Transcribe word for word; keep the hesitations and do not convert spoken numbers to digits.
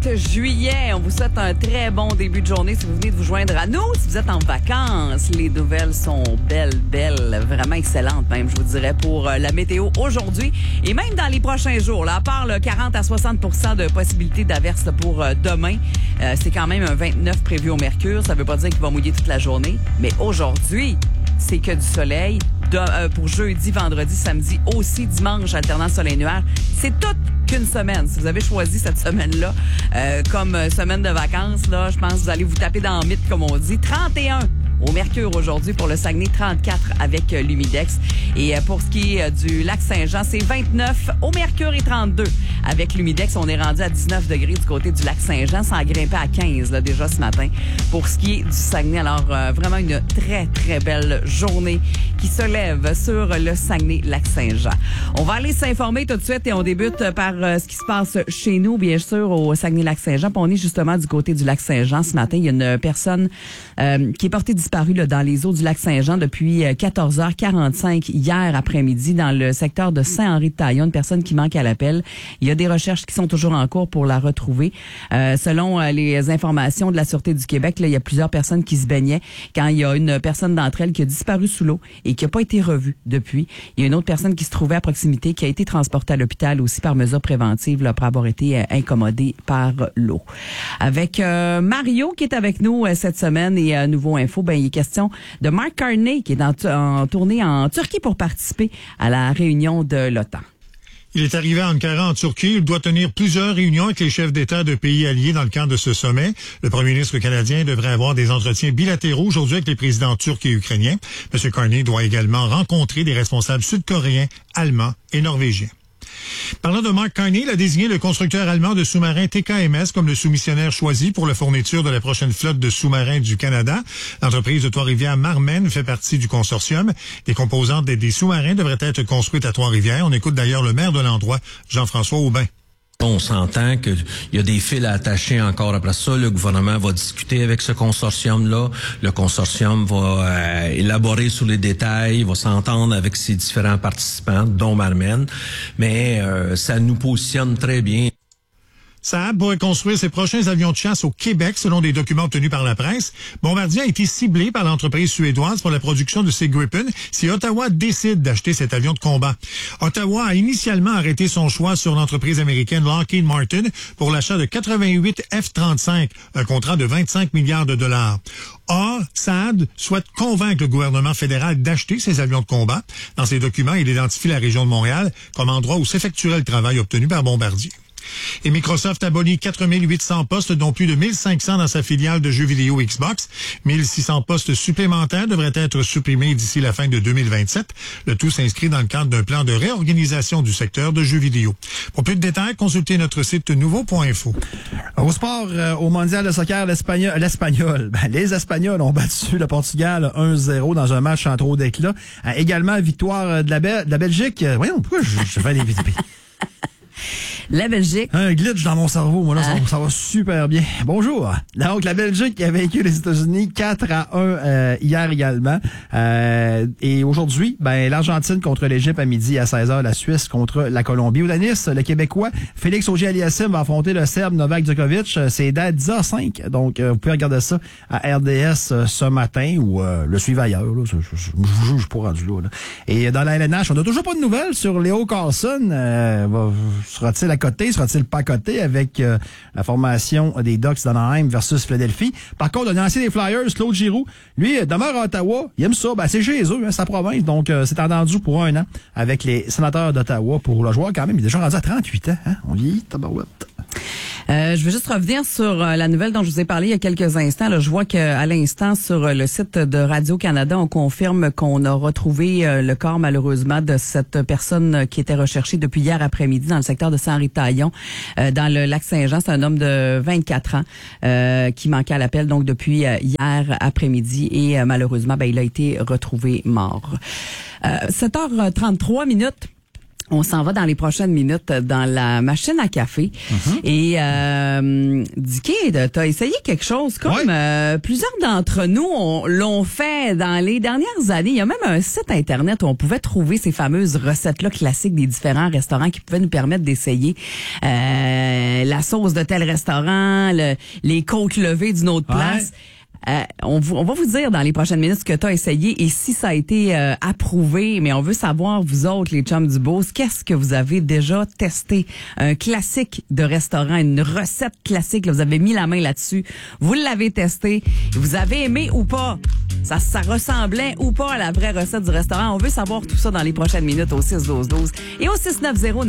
juillet. On vous souhaite un très bon début de journée si vous venez de vous joindre à nous. Si vous êtes en vacances, les nouvelles sont belles, belles, vraiment excellentes même, je vous dirais, pour la météo aujourd'hui et même dans les prochains jours. Là, à part le quarante à soixante pour cent de possibilité d'averse pour demain, euh, c'est quand même un vingt-neuf prévu au mercure. Ça veut pas dire qu'il va mouiller toute la journée, mais aujourd'hui, c'est que du soleil. De, euh, pour jeudi, vendredi, samedi, aussi dimanche, alternant soleil-nuage. C'est toute qu'une semaine. Si vous avez choisi cette semaine-là euh, comme semaine de vacances, là, je pense que vous allez vous taper dans le mythe, comme on dit. trente et un au mercure aujourd'hui pour le Saguenay, trente-quatre avec euh, l'Humidex. Et euh, pour ce qui est euh, du lac Saint-Jean, c'est vingt-neuf au mercure et trente-deux avec l'Humidex. On est rendu à dix-neuf degrés du côté du lac Saint-Jean, sans grimper à quinze là, déjà ce matin pour ce qui est du Saguenay. Alors, euh, vraiment une très, très belle journée qui se lève sur le Saguenay-Lac-Saint-Jean. On va aller s'informer tout de suite et on débute par euh, ce qui se passe chez nous, bien sûr, au Saguenay-Lac-Saint-Jean. Puis on est justement du côté du lac Saint-Jean ce matin. Il y a une personne euh, qui est portée disparue là, dans les eaux du lac Saint-Jean depuis quatorze heures quarante-cinq hier après-midi dans le secteur de Saint-Henri-de-Taillon. Une personne qui manque à l'appel. Il y a des recherches qui sont toujours en cours pour la retrouver. Euh, selon euh, les informations de la Sûreté du Québec, là, il y a plusieurs personnes qui se baignaient quand il y a une personne d'entre elles qui a disparu sous l'eau et qui n'a pas été revue depuis. Il y a une autre personne qui se trouvait à proximité qui a été transportée à l'hôpital aussi par mesure préventive là, après avoir été euh, incommodée par l'eau. Avec euh, Mario qui est avec nous euh, cette semaine et euh, Nouveau Info, ben il est question de Mark Carney qui est en, en tournée en Turquie pour participer à la réunion de l'OTAN. Il est arrivé à Ankara, en Turquie. Il doit tenir plusieurs réunions avec les chefs d'État de pays alliés dans le cadre de ce sommet. Le premier ministre canadien devrait avoir des entretiens bilatéraux aujourd'hui avec les présidents turcs et ukrainiens. M. Carney doit également rencontrer des responsables sud-coréens, allemands et norvégiens. Parlant de Mark Carney, il a désigné le constructeur allemand de sous-marins T K M S comme le soumissionnaire choisi pour la fourniture de la prochaine flotte de sous-marins du Canada. L'entreprise de Trois-Rivières Marmen fait partie du consortium. Les composantes des, des sous-marins devraient être construites à Trois-Rivières. On écoute d'ailleurs le maire de l'endroit, Jean-François Aubin. On s'entend qu'il y a des fils à attacher encore après ça. Le gouvernement va discuter avec ce consortium-là. Le consortium va euh, élaborer sur les détails, va s'entendre avec ses différents participants, dont Marmen. Mais euh, ça nous positionne très bien. Saab pourrait construire ses prochains avions de chasse au Québec, selon des documents obtenus par la presse. Bombardier a été ciblé par l'entreprise suédoise pour la production de ses Gripen si Ottawa décide d'acheter cet avion de combat. Ottawa a initialement arrêté son choix sur l'entreprise américaine Lockheed Martin pour l'achat de quatre-vingt-huit F trente-cinq, un contrat de vingt-cinq milliards de dollars. Or, Saab souhaite convaincre le gouvernement fédéral d'acheter ces avions de combat. Dans ses documents, il identifie la région de Montréal comme endroit où s'effectuerait le travail obtenu par Bombardier. Et Microsoft abolit quatre mille huit cents postes, dont plus de mille cinq cents dans sa filiale de jeux vidéo Xbox. mille six cents postes supplémentaires devraient être supprimés d'ici la fin de deux mille vingt-sept. Le tout s'inscrit dans le cadre d'un plan de réorganisation du secteur de jeux vidéo. Pour plus de détails, consultez notre site nouveau point info. Au sport, euh, au mondial de soccer, l'Espagnol, l'Espagnol ben, les Espagnols ont battu le Portugal un zéro dans un match en trop d'éclat. Euh, également, victoire de la, Be- de la Belgique. Euh, voyons, pourquoi je, je fais des vidéos? La Belgique. Un glitch dans mon cerveau, moi là, ça, ça va super bien. Bonjour. Donc, la Belgique qui a vaincu les États-Unis quatre à un euh, hier également. Euh, et aujourd'hui, ben l'Argentine contre l'Égypte à midi à seize heures, la Suisse contre la Colombie. Au tennis, le Québécois Félix Auger-Aliassime va affronter le Serbe Novak Djokovic. C'est à dix heures cinq. Donc, euh, vous pouvez regarder ça à R D S euh, ce matin ou euh, le suivre ailleurs. Là. Je, je, je, je vous juge pas rendu là, là. Et dans la L N H, on n'a toujours pas de nouvelles sur Léo Carlson. Euh, va, sera-t-il à côté, sera-t-il pas à côté avec euh, la formation des Ducks d'Anaheim versus Philadelphie? Par contre, un ancien des Flyers, Claude Giroux, lui, demeure à Ottawa. Il aime ça. Ben, c'est chez eux, hein, sa province. Donc, euh, c'est entendu pour un an avec les Sénateurs d'Ottawa pour le joueur quand même. Il est déjà rendu à trente-huit ans. Hein? On vieillit, tabarouette. Euh, je veux juste revenir sur euh, la nouvelle dont je vous ai parlé il y a quelques instants. Là, je vois qu'à l'instant, sur euh, le site de Radio-Canada, on confirme qu'on a retrouvé euh, le corps, malheureusement, de cette personne euh, qui était recherchée depuis hier après-midi dans le secteur de Saint-Henri-de-Taillon, euh, dans le lac Saint-Jean. C'est un homme de vingt-quatre ans euh, qui manquait à l'appel donc depuis euh, hier après-midi et euh, malheureusement, ben, il a été retrouvé mort. Euh, sept heures trente-trois minutes. On s'en va dans les prochaines minutes dans la machine à café. Mm-hmm. Et euh, Dicky, t'as essayé quelque chose comme ouais. euh, plusieurs d'entre nous on, l'ont fait dans les dernières années. Il y a même un site Internet où on pouvait trouver ces fameuses recettes-là classiques des différents restaurants qui pouvaient nous permettre d'essayer euh, la sauce de tel restaurant, le, les côtes levées d'une autre ouais. place. Euh, on, vous, on va vous dire dans les prochaines minutes ce que tu as essayé et si ça a été euh, approuvé, mais on veut savoir, vous autres, les chums du Beauce, qu'est-ce que vous avez déjà testé? Un classique de restaurant, une recette classique, là, vous avez mis la main là-dessus, vous l'avez testé, vous avez aimé ou pas? Ça, ça ressemblait ou pas à la vraie recette du restaurant? On veut savoir tout ça dans les prochaines minutes au six douze douze et au six neuf zéro